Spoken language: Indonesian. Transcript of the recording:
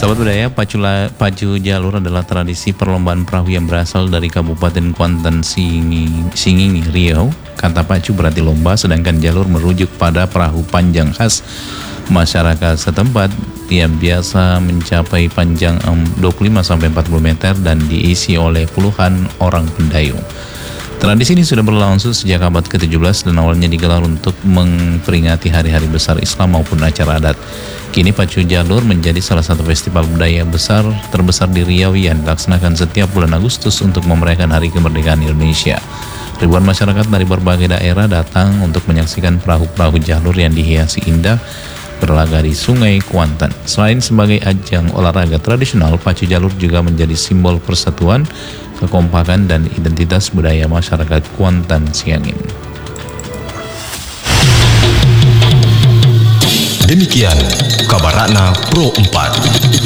Sahabat budaya, pacu jalur adalah tradisi perlombaan perahu yang berasal dari Kabupaten Kuantan Singingi, Riau. Kata pacu berarti lomba, sedangkan jalur merujuk pada perahu panjang khas masyarakat setempat yang biasa mencapai panjang 25-40 meter dan diisi oleh puluhan orang pendayung. Tradisi ini sudah berlangsung sejak abad ke-17 dan awalnya digelar untuk memperingati hari-hari besar Islam maupun acara adat. Kini pacu jalur menjadi salah satu festival budaya terbesar di Riau yang dilaksanakan setiap bulan Agustus untuk memerayakan Hari Kemerdekaan Indonesia. Ribuan masyarakat dari berbagai daerah datang untuk menyaksikan perahu-perahu jalur yang dihiasi indah berlaga di Sungai Kuantan. Selain sebagai ajang olahraga tradisional, pacu jalur juga menjadi simbol persatuan, kekompakan, dan identitas budaya masyarakat Kuantan Siangin. Demikian kabar Ratna Pro 4.